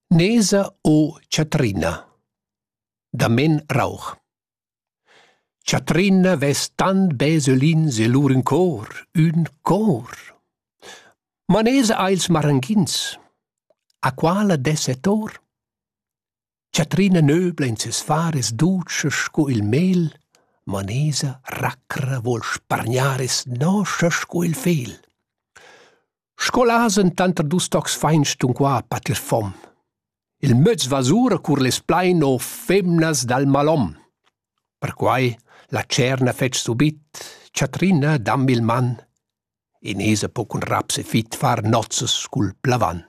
Nesa o Chatrina da Men Rauch. Chatrina ves tant beselin se lur un cor. Ma Nesa ha ils maranghins, a quala desetor? Chatrina nöbla in ses fares duces sco il mel, ma Nesa racra vol spargnares noscia sco il fel. Scolasen tanter dus tocs feinst un qua patir fom. Il möz vasura cur les plain o femnas dal malom. Per quai la cerna fetg subit, Chatrina dammi il man, e Nesa po cun raps e fit far nozzas cul plavan.